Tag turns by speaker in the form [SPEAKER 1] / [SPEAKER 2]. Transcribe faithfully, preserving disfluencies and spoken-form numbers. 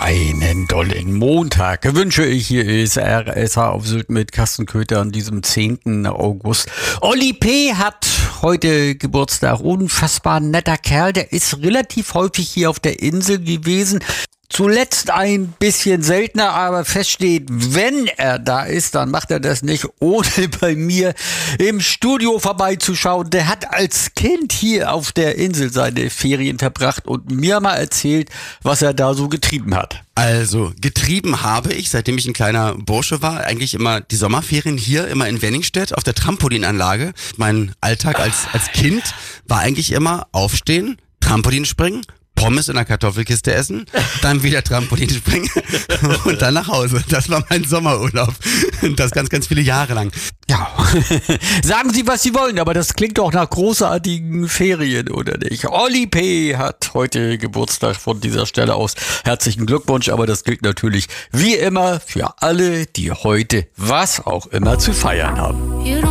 [SPEAKER 1] Einen dollen Montag wünsche ich. Hier ist R S H auf Sylt mit Carsten Köther an diesem zehnten August. Olli P. hat heute Geburtstag. Unfassbar netter Kerl. Der ist relativ häufig hier auf der Insel gewesen. Zuletzt ein bisschen seltener, aber feststeht, wenn er da ist, dann macht er das nicht, ohne bei mir im Studio vorbeizuschauen. Der hat als Kind hier auf der Insel seine Ferien verbracht und mir mal erzählt, was er da so getrieben hat.
[SPEAKER 2] Also, getrieben habe ich, seitdem ich ein kleiner Bursche war, eigentlich immer die Sommerferien hier, immer in Wenningstedt auf der Trampolinanlage. Mein Alltag als, als Kind war eigentlich immer aufstehen, Trampolin springen, Pommes in der Kartoffelkiste essen, dann wieder Trampolin springen und dann nach Hause. Das war mein Sommerurlaub. Das ganz, ganz viele Jahre lang.
[SPEAKER 1] Ja, sagen Sie, was Sie wollen, aber das klingt doch nach großartigen Ferien, oder nicht? Olli P. hat heute Geburtstag von dieser Stelle aus. Herzlichen Glückwunsch, aber das gilt natürlich wie immer für alle, die heute was auch immer zu feiern haben.